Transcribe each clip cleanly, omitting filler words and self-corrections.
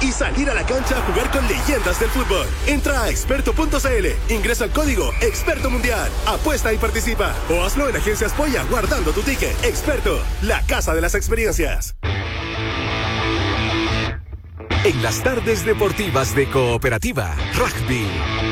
y salir a la cancha a jugar con leyendas del fútbol. Entra a experto.cl, ingresa el código Experto Mundial, apuesta y participa. O hazlo en Agencias Polla guardando tu ticket. Experto, la casa de las experiencias. En las tardes deportivas de Cooperativa Rugby.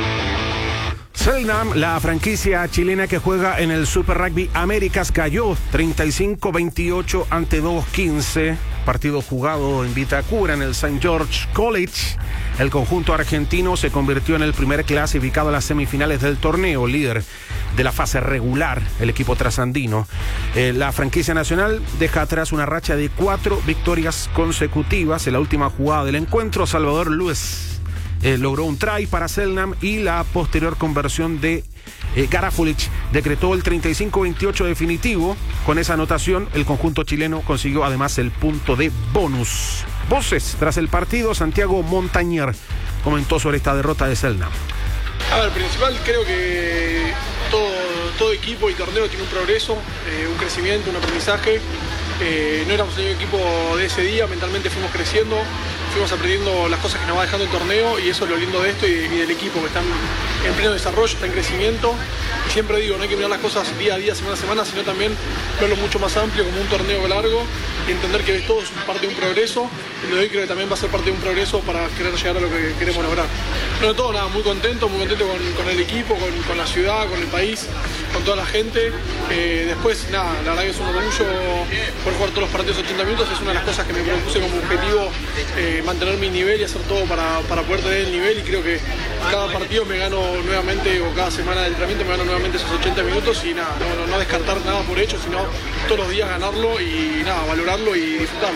Selknam, la franquicia chilena que juega en el Super Rugby Américas, cayó 35-28 ante 2-15. Partido jugado en Vitacura, en el St. George College. El conjunto argentino se convirtió en el primer clasificado a las semifinales del torneo, líder de la fase regular, el equipo trasandino. La franquicia nacional deja atrás una racha de 4 victorias consecutivas. En la última jugada del encuentro, Salvador Luis logró un try para Selknam y la posterior conversión de Garafulich decretó el 35-28 definitivo. Con esa anotación, el conjunto chileno consiguió además el punto de bonus. Voces tras el partido, Santiago Montañer comentó sobre esta derrota de Selknam. A ver, principal, creo que todo equipo y torneo tiene un progreso, un crecimiento, un aprendizaje. No éramos el equipo de ese día, mentalmente fuimos creciendo, fuimos aprendiendo las cosas que nos va dejando el torneo, y eso es lo lindo de esto y del equipo, que están en pleno desarrollo, está en crecimiento. Y siempre digo, no hay que mirar las cosas día a día, semana a semana, sino también verlo mucho más amplio, como un torneo largo, y entender que todo es parte de un progreso. Y lo de hoy creo que también va a ser parte de un progreso para querer llegar a lo que queremos lograr. Pero de todo, nada, muy contento con el equipo, con la ciudad, con el país, con toda la gente. Después, nada, la verdad que es un orgullo poder jugar todos los partidos 80 minutos. Es una de las cosas que me propuse como objetivo, mantener mi nivel y hacer todo para poder tener el nivel, y creo que cada partido me gano nuevamente, o cada semana de entrenamiento me gano nuevamente esos 80 minutos, y nada, no descartar nada por hecho, sino todos los días ganarlo y nada, valorarlo y disfrutarlo.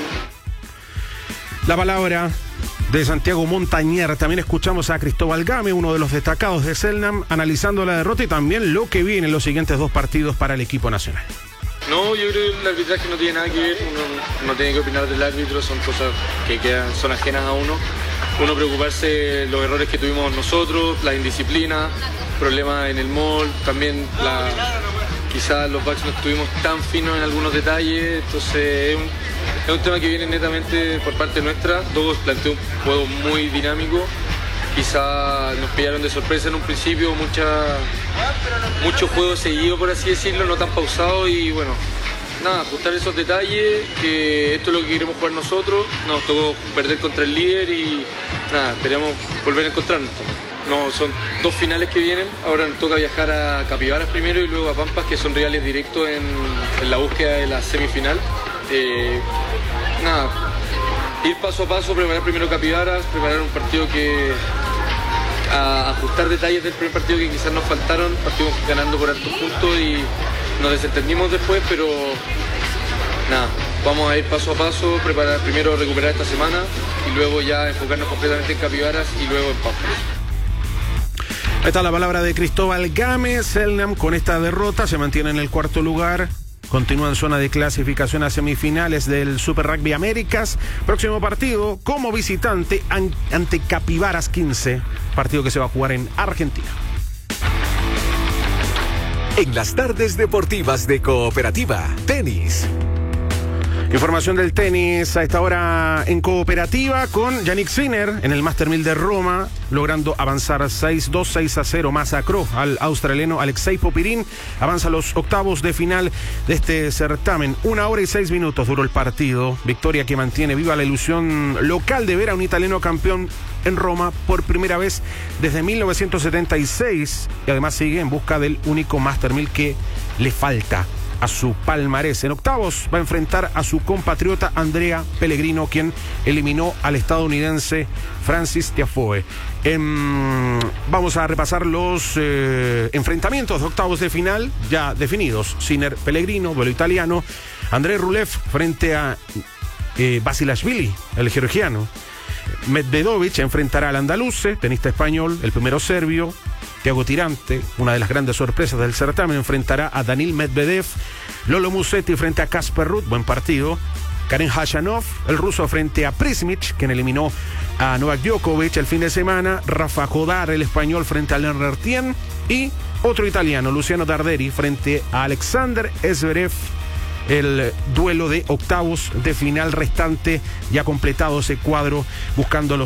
La palabra de Santiago Montañer. También escuchamos a Cristóbal Game, uno de los destacados de Selknam, analizando la derrota y también lo que viene en los siguientes 2 partidos para el equipo nacional. No, yo creo que el arbitraje no tiene nada que ver, uno no tiene que opinar del árbitro, son cosas que son ajenas a uno. Uno preocuparse de los errores que tuvimos nosotros, la indisciplina, problemas en el mall, también quizás los backs no estuvimos tan finos en algunos detalles, entonces es un tema que viene netamente por parte nuestra. Dogos planteó un juego muy dinámico, quizá nos pillaron de sorpresa en un principio, mucho juego seguido, por así decirlo, no tan pausado, y bueno, nada, ajustar esos detalles, que esto es lo que queremos jugar nosotros. Nos tocó perder contra el líder y nada, esperamos volver a encontrarnos. No, son 2 finales que vienen, ahora nos toca viajar a Capivaras primero y luego a Pampas, que son rivales directos en la búsqueda de la semifinal. Nada, ir paso a paso, preparar primero Capivaras, preparar un partido ajustar detalles del primer partido que quizás nos faltaron. Partimos ganando por altos puntos y nos desentendimos después, pero nada, vamos a ir paso a paso, preparar primero, recuperar esta semana y luego ya enfocarnos completamente en Capivaras y luego en Pampas. Ahí está la palabra de Cristóbal Game. Selknam, con esta derrota, se mantiene en el 4º lugar. Continúa en zona de clasificación a semifinales del Super Rugby Américas. Próximo partido como visitante ante Capivaras 15. Partido que se va a jugar en Argentina. En las tardes deportivas de Cooperativa, tenis. Información del tenis a esta hora en Cooperativa con Yannick Sinner en el Master 1000 de Roma, logrando avanzar 6-2, 6-0. Masacró al australiano Alexei Popirín. Avanza a los octavos de final de este certamen. 1 hora y 6 minutos duró el partido. Victoria que mantiene viva la ilusión local de ver a un italiano campeón en Roma por primera vez desde 1976. Y además sigue en busca del único Master 1000 que le falta a su palmarés. En octavos va a enfrentar a su compatriota Andrea Pellegrino, quien eliminó al estadounidense Francis Tiafoe. Vamos a repasar los enfrentamientos de octavos de final ya definidos. Sinner Pellegrino, duelo italiano. Andrei Rublev frente a Basilashvili, el georgiano. Medvedovic enfrentará al andaluce, tenista español, el primero serbio. Thiago Tirante, una de las grandes sorpresas del certamen, enfrentará a Danil Medvedev. Lolo Musetti frente a Casper Ruud, buen partido. Karen Khachanov, el ruso, frente a Prismic, quien eliminó a Novak Djokovic el fin de semana. Rafa Jodar, el español, frente a Lennart Tien. Y otro italiano, Luciano Darderi, frente a Alexander Zverev. El duelo de octavos de final restante, ya completado ese cuadro, buscando los